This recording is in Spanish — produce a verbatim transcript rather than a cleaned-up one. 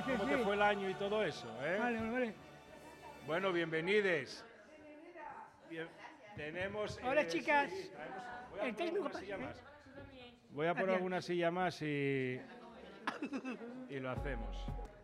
sí, ¿Cómo sí. te fue el año y todo eso? ¿eh? Vale, vale, vale. Bueno, bienvenides. Bien, tenemos... Hola, eh, chicas. sí, traemos- voy a El poner técnico alguna pa- silla ¿eh? más. Voy a poner Gracias. alguna silla más y, y lo hacemos.